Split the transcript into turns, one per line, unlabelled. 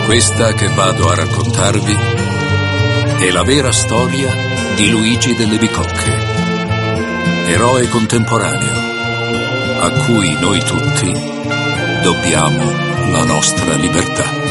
Questa che vado a raccontarvi è la vera storia di Luigi delle Bicocche, eroe contemporaneo a cui noi tutti dobbiamo la nostra libertà.